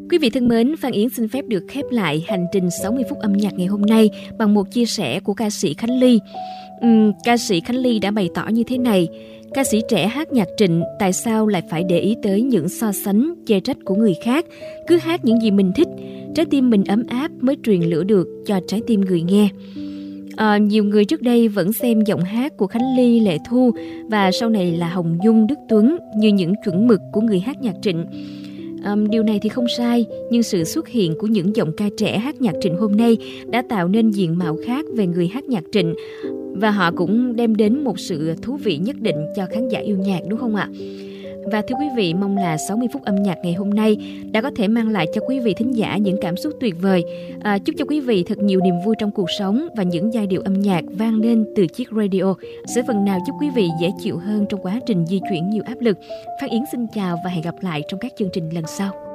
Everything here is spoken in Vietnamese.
Quý vị thân mến, Phan Yến xin phép được khép lại hành trình 60 phút âm nhạc ngày hôm nay bằng một chia sẻ của ca sĩ Khánh Ly. Ca sĩ Khánh Ly đã bày tỏ như thế này: ca sĩ trẻ hát nhạc Trịnh tại sao lại phải để ý tới những so sánh, chê trách của người khác, cứ hát những gì mình thích, trái tim mình ấm áp mới truyền lửa được cho trái tim người nghe. Nhiều người trước đây vẫn xem giọng hát của Khánh Ly, Lệ Thu và sau này là Hồng Nhung, Đức Tuấn như những chuẩn mực của người hát nhạc Trịnh. Điều này thì không sai, nhưng sự xuất hiện của những giọng ca trẻ hát nhạc Trịnh hôm nay đã tạo nên diện mạo khác về người hát nhạc Trịnh, và họ cũng đem đến một sự thú vị nhất định cho khán giả yêu nhạc, đúng không ạ? Và thưa quý vị, mong là 60 phút âm nhạc ngày hôm nay đã có thể mang lại cho quý vị thính giả những cảm xúc tuyệt vời. Chúc cho quý vị thật nhiều niềm vui trong cuộc sống và những giai điệu âm nhạc vang lên từ chiếc radio sẽ phần nào giúp quý vị dễ chịu hơn trong quá trình di chuyển nhiều áp lực. Phan Yến xin chào và hẹn gặp lại trong các chương trình lần sau.